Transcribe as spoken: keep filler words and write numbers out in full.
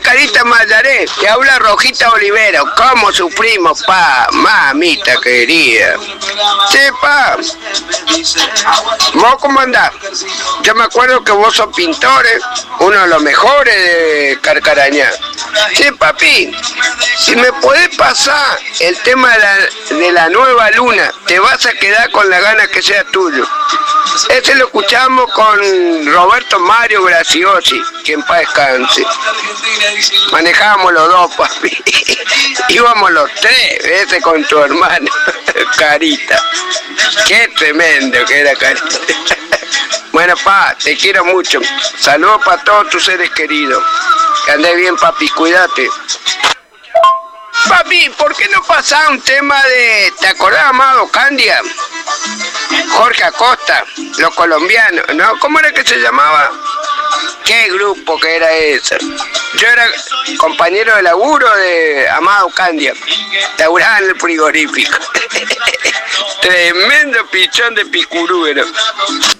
Carita Mayaré, te habla Rojita Olivero. ¿Cómo sufrimos, pa? Mamita querida. Che, pa, ¿vos cómo andás? Yo me acuerdo que vos sos pintores, uno de los mejores de Carcarañá. Che, papi, si me podés pasar el tema de la, de la nueva luna, te vas a quedar con la gana que sea tuyo. Ese lo escuchamos con Roberto Mario Graciosi, que en paz descanse. Manejábamos los dos, papi. Íbamos los tres veces con tu hermano, Carita. Qué tremendo que era Carita. Bueno, pa, te quiero mucho. Saludos para todos tus seres queridos. Que andes bien, papi, cuídate. Papi, ¿por qué no pasaba un tema de... ¿Te acordás, Amado Candia? Jorge Acosta, los colombianos, ¿no? ¿Cómo era que se llamaba? ¿Qué grupo que era ese? Yo era compañero de laburo de Amado Candia. Laburaba en el frigorífico. Tremendo pichón de picurú, ¿no?